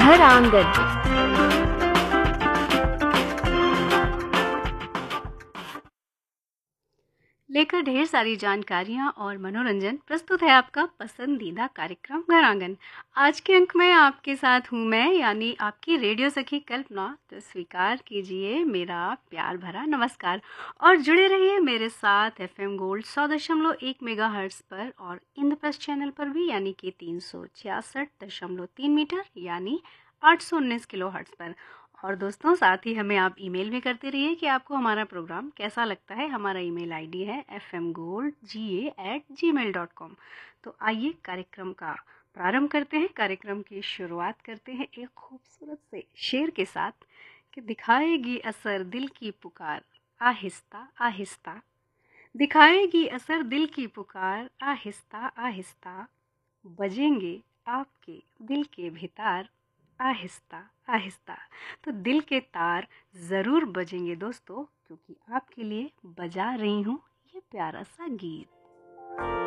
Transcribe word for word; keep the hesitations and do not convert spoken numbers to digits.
घर आंगन। लेकर ढेर सारी जानकारियां और मनोरंजन, प्रस्तुत है आपका पसंदीदा कार्यक्रम घर आंगन। आज के अंक में आपके साथ हूं मैं, यानी आपकी रेडियो सखी कल्पना। तो स्वीकार कीजिए मेरा प्यार भरा नमस्कार और जुड़े रहिए मेरे साथ एफएम गोल्ड सौ दशमलव एक मेगा हर्ट्स पर और इंद्रप्रस्थ चैनल पर भी, यानी कि तीन सौ छियासठ दशमलव तीन मीटर यानी आठ सौ उन्नीस किलो हर्ट्स पर। और दोस्तों, साथ ही हमें आप ईमेल भी करते रहिए कि आपको हमारा प्रोग्राम कैसा लगता है। हमारा ईमेल आईडी है एफ एम गोल्ड जी ए एट जी मेल डॉट कॉम। तो आइए कार्यक्रम का प्रारंभ करते हैं। कार्यक्रम की शुरुआत करते हैं एक खूबसूरत से शेर के साथ कि दिखाएगी असर दिल की पुकार आहिस्ता आहिस्ता, दिखाएगी असर दिल की पुकार आहिस्ता आहिस्ता, बजेंगे आपके दिल के भीतर आहिस्ता आहिस्ता। तो दिल के तार ज़रूर बजेंगे दोस्तों, क्योंकि आपके लिए बजा रही हूँ ये प्यारा सा गीत।